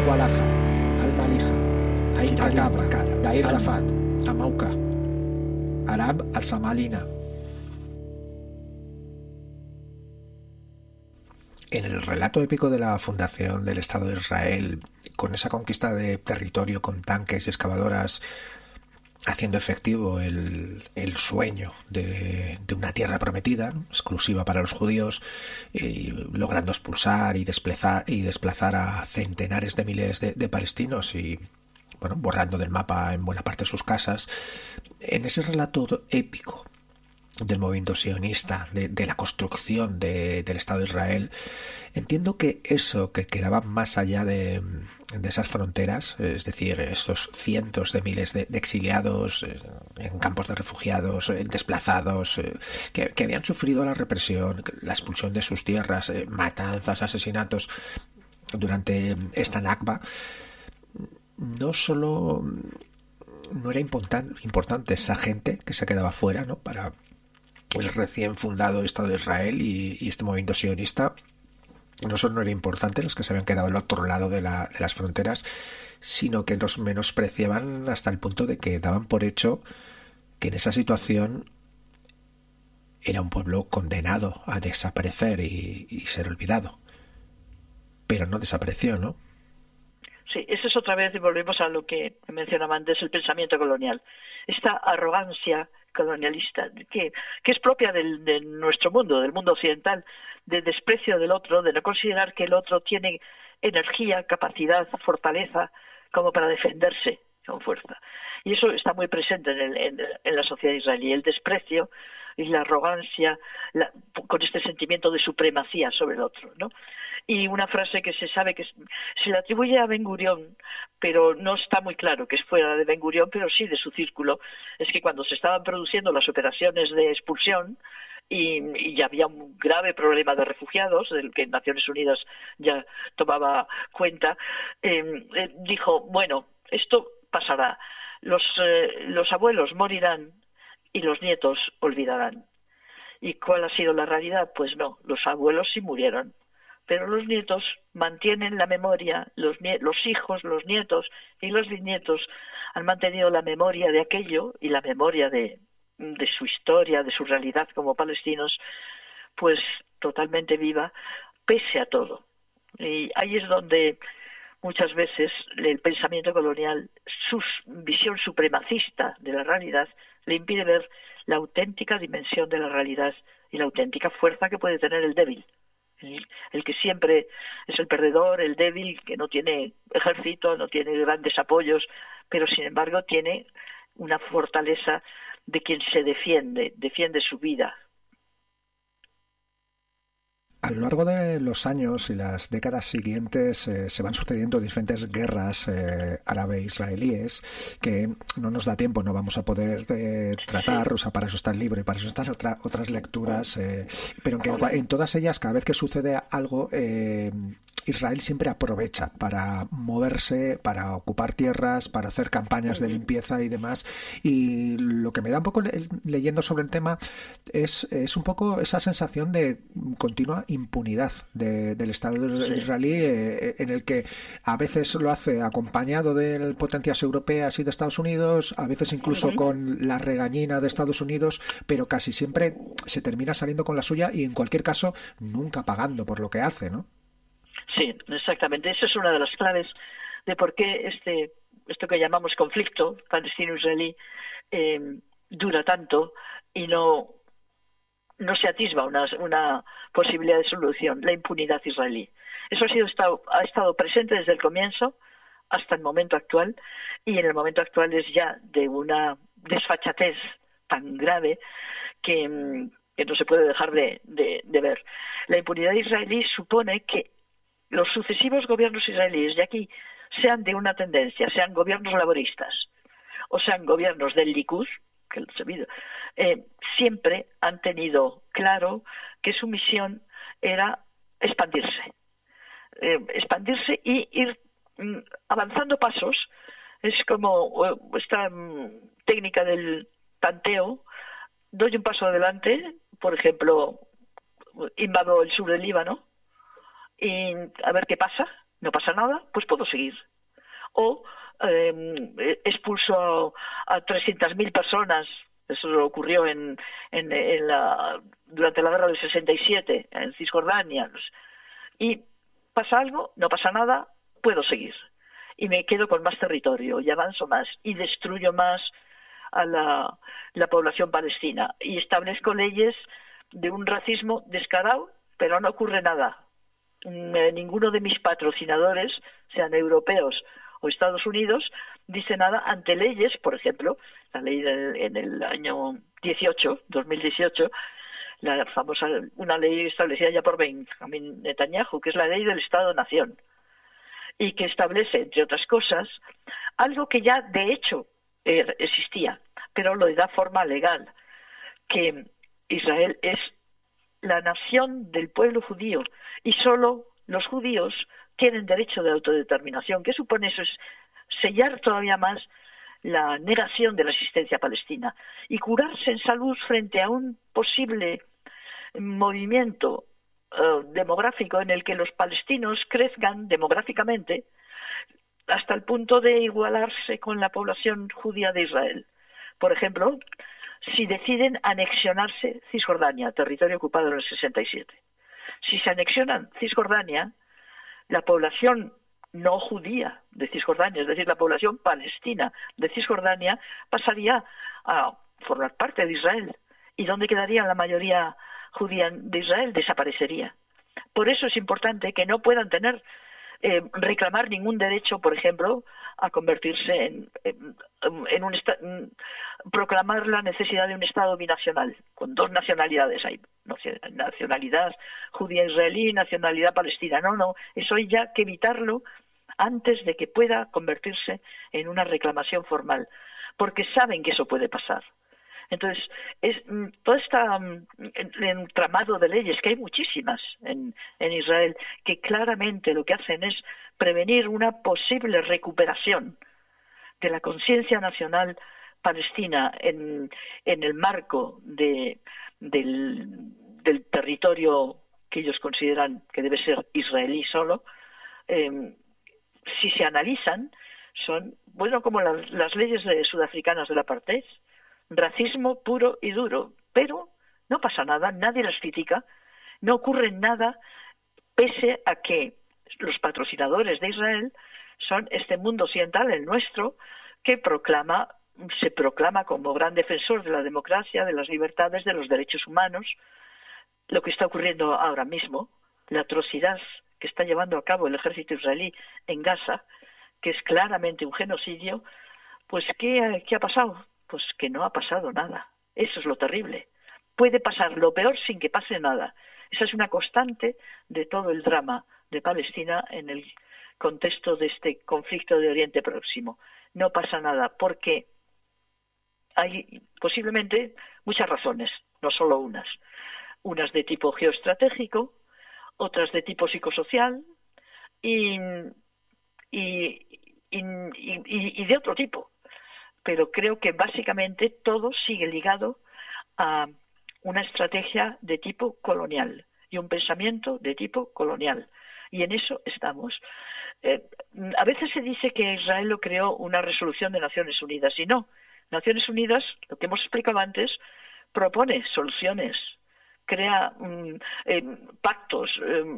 Walaja, Al-Malija, Ain Akaba, Dair Arafat, Amauka, Arab al-Samalina. En el relato épico de la fundación del Estado de Israel, con esa conquista de territorio con tanques y excavadoras, haciendo efectivo el sueño de una tierra prometida, ¿no?, exclusiva para los judíos, logrando expulsar y desplazar a centenares de miles de palestinos y, bueno, borrando del mapa en buena parte sus casas. En ese relato épico del movimiento sionista, de la construcción del Estado de Israel, entiendo que eso que quedaba más allá de esas fronteras, es decir, estos cientos de miles de exiliados en campos de refugiados, desplazados, que habían sufrido la represión, la expulsión de sus tierras, matanzas, asesinatos durante esta Nakba, no solo no era importante esa gente que se quedaba fuera, ¿no?, para el recién fundado Estado de Israel y este movimiento sionista, no solo no era importante los que se habían quedado al otro lado de las fronteras, sino que los menospreciaban hasta el punto de que daban por hecho que en esa situación era un pueblo condenado a desaparecer y ser olvidado. Pero no desapareció, ¿no? Sí, eso es otra vez, y volvemos a lo que mencionaba antes, el pensamiento colonial. Esta arrogancia colonialista que es propia de nuestro mundo, del mundo occidental, de desprecio del otro, de no considerar que el otro tiene energía, capacidad, fortaleza como para defenderse con fuerza. Y eso está muy presente en la sociedad israelí, el desprecio y la arrogancia con este sentimiento de supremacía sobre el otro, ¿no? Y una frase que se sabe que se le atribuye a Ben Gurión, pero no está muy claro que es fuera de Ben Gurión, pero sí de su círculo, es que cuando se estaban produciendo las operaciones de expulsión y ya había un grave problema de refugiados, del que Naciones Unidas ya tomaba cuenta, dijo, bueno, esto pasará, los abuelos morirán y los nietos olvidarán. ¿Y cuál ha sido la realidad? Pues no, los abuelos sí murieron, pero los nietos mantienen la memoria, los hijos, los nietos y los bisnietos han mantenido la memoria de aquello y la memoria de su historia, de su realidad como palestinos, pues totalmente viva, pese a todo. Y ahí es donde muchas veces el pensamiento colonial, su visión supremacista de la realidad, le impide ver la auténtica dimensión de la realidad y la auténtica fuerza que puede tener el débil. El que siempre es el perdedor, el débil, que no tiene ejército, no tiene grandes apoyos, pero sin embargo tiene una fortaleza de quien se defiende su vida. A lo largo de los años y las décadas siguientes se van sucediendo diferentes guerras árabe-israelíes que no nos da tiempo, no vamos a poder tratar, o sea, para eso está el libro y para eso están otras lecturas, pero que en todas ellas, cada vez que sucede algo, Israel siempre aprovecha para moverse, para ocupar tierras, para hacer campañas de limpieza y demás. Y lo que me da un poco leyendo sobre el tema es un poco esa sensación de continua impunidad del Estado israelí, en el que a veces lo hace acompañado de potencias europeas y de Estados Unidos, a veces incluso con la regañina de Estados Unidos, pero casi siempre se termina saliendo con la suya y en cualquier caso nunca pagando por lo que hace, ¿no? Sí, exactamente. Esa es una de las claves de por qué esto que llamamos conflicto palestino-israelí dura tanto y no se atisba una posibilidad de solución, la impunidad israelí. Eso ha estado presente desde el comienzo hasta el momento actual, y en el momento actual es ya de una desfachatez tan grave que no se puede dejar de ver. La impunidad israelí supone que los sucesivos gobiernos israelíes de aquí, sean de una tendencia, sean gobiernos laboristas o sean gobiernos del Likud, que siempre han tenido claro que su misión era expandirse y ir avanzando pasos. Es como esta técnica del tanteo: doy un paso adelante, por ejemplo, invado el sur del Líbano y a ver qué pasa, no pasa nada, pues puedo seguir. O expulso a 300.000 personas, eso ocurrió durante la guerra del 67 en Cisjordania, y pasa algo, no pasa nada, puedo seguir. Y me quedo con más territorio, y avanzo más, y destruyo más a la población palestina, y establezco leyes de un racismo descarado, pero no ocurre nada. Ninguno de mis patrocinadores, sean europeos o Estados Unidos, dice nada ante leyes, por ejemplo, la ley en el año 2018, la famosa, una ley establecida ya por Benjamin Netanyahu, que es la ley del Estado-Nación, y que establece, entre otras cosas, algo que ya de hecho existía, pero lo da forma legal, que Israel es la nación del pueblo judío y solo los judíos tienen derecho de autodeterminación. ¿Qué supone eso? Es sellar todavía más la negación de la existencia palestina y curarse en salud frente a un posible movimiento demográfico en el que los palestinos crezcan demográficamente hasta el punto de igualarse con la población judía de Israel. Por ejemplo, si deciden anexionarse Cisjordania, territorio ocupado en el 67. Si se anexionan Cisjordania, la población no judía de Cisjordania, es decir, la población palestina de Cisjordania, pasaría a formar parte de Israel. ¿Y dónde quedaría la mayoría judía de Israel? Desaparecería. Por eso es importante que no puedan reclamar ningún derecho, por ejemplo, a convertirse proclamar la necesidad de un Estado binacional, con dos nacionalidades. Hay nacionalidad judía israelí y nacionalidad palestina. No, eso hay ya que evitarlo antes de que pueda convertirse en una reclamación formal, porque saben que eso puede pasar. Entonces, todo este entramado de leyes, que hay muchísimas en Israel, que claramente lo que hacen es prevenir una posible recuperación de la conciencia nacional palestina en el marco del territorio que ellos consideran que debe ser israelí solo. Si se analizan, son, como las leyes sudafricanas del apartheid, racismo puro y duro, pero no pasa nada, nadie las critica, no ocurre nada, pese a que los patrocinadores de Israel son este mundo occidental, el nuestro, que se proclama como gran defensor de la democracia, de las libertades, de los derechos humanos. Lo que está ocurriendo ahora mismo, la atrocidad que está llevando a cabo el ejército israelí en Gaza, que es claramente un genocidio, pues ¿qué ha pasado? Pues que no ha pasado nada. Eso es lo terrible. Puede pasar lo peor sin que pase nada. Esa es una constante de todo el drama de Palestina en el contexto de este conflicto de Oriente Próximo. No pasa nada porque hay posiblemente muchas razones, no solo unas. Unas de tipo geoestratégico, otras de tipo psicosocial y de otro tipo. Pero creo que básicamente todo sigue ligado a una estrategia de tipo colonial y un pensamiento de tipo colonial. Y en eso estamos. A veces se dice que Israel lo creó una resolución de Naciones Unidas, y no. Naciones Unidas, lo que hemos explicado antes, propone soluciones, crea pactos.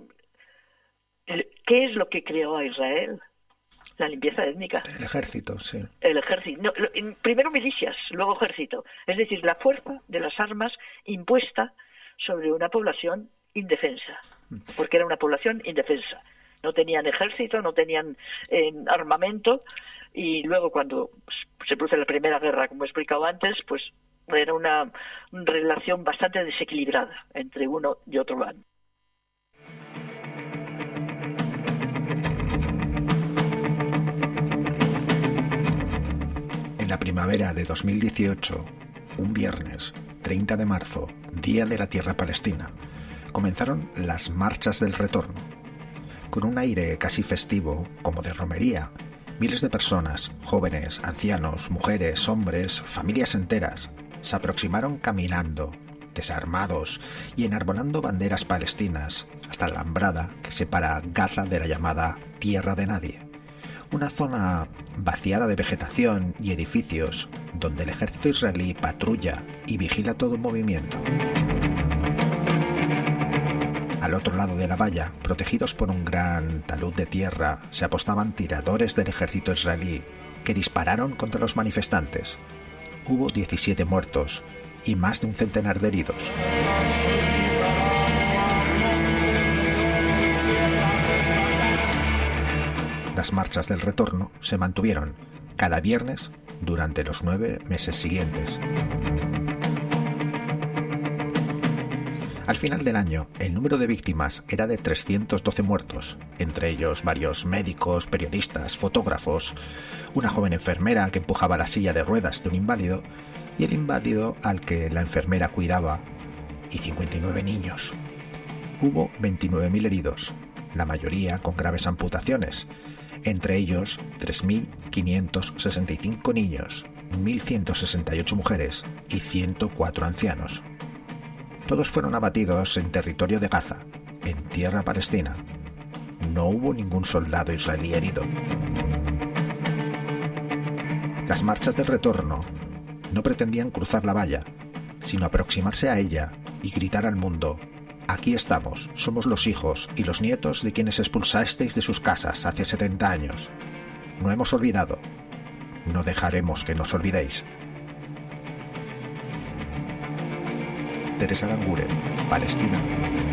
¿Qué es lo que creó a Israel? La limpieza étnica. El ejército, sí. El ejército. No, primero milicias, luego ejército. Es decir, la fuerza de las armas impuesta sobre una población indefensa. Porque era una población indefensa. No tenían ejército, no tenían armamento. Y luego cuando se produce la Primera Guerra, como he explicado antes, pues era una relación bastante desequilibrada entre uno y otro bando. En la primavera de 2018, un viernes, 30 de marzo, Día de la Tierra Palestina, comenzaron las marchas del retorno. Con un aire casi festivo, como de romería, miles de personas, jóvenes, ancianos, mujeres, hombres, familias enteras, se aproximaron caminando, desarmados y enarbolando banderas palestinas hasta la alambrada que separa Gaza de la llamada Tierra de Nadie, una zona vaciada de vegetación y edificios donde el ejército israelí patrulla y vigila todo movimiento. Al otro lado de la valla, protegidos por un gran talud de tierra, se apostaban tiradores del ejército israelí que dispararon contra los manifestantes. Hubo 17 muertos y más de un centenar de heridos. Las marchas del retorno se mantuvieron cada viernes durante los 9 meses siguientes. Al final del año, el número de víctimas era de 312 muertos, entre ellos varios médicos, periodistas, fotógrafos, una joven enfermera que empujaba la silla de ruedas de un inválido y el inválido al que la enfermera cuidaba, y 59 niños. Hubo 29.000 heridos, la mayoría con graves amputaciones, entre ellos 3.565 niños, 1.168 mujeres y 104 ancianos. Todos fueron abatidos en territorio de Gaza, en tierra palestina. No hubo ningún soldado israelí herido. Las marchas del retorno no pretendían cruzar la valla, sino aproximarse a ella y gritar al mundo: aquí estamos, somos los hijos y los nietos de quienes expulsasteis de sus casas hace 70 años. No hemos olvidado, no dejaremos que nos olvidéis. Teresa Aranguren, Palestina.